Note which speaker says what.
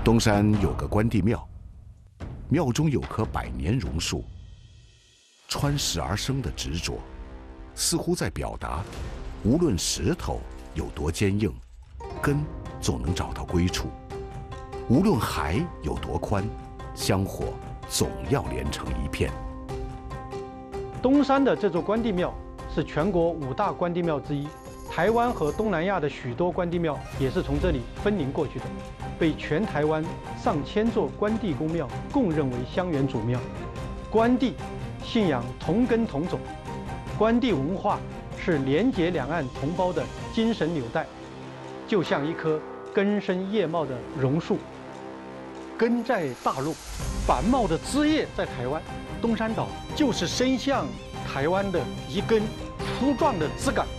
Speaker 1: 东山有个关帝庙，庙中有棵百年榕树，穿石而生的执着，似乎在表达，无论石头有多坚硬，根总能找到归处；无论海有多宽，香火总要连成一片。
Speaker 2: 东山的这座关帝庙是全国5大关帝庙之一，台湾和东南亚的许多关帝庙也是从这里分灵过去的，被全台湾上千座关帝公庙共认为香元祖庙。关帝信仰同根同种，关帝文化是连结两岸同胞的精神纽带，就像一棵根深叶茂的榕树，根在大陆，繁茂的枝叶在台湾，东山岛就是伸向台湾的一根粗壮的枝干。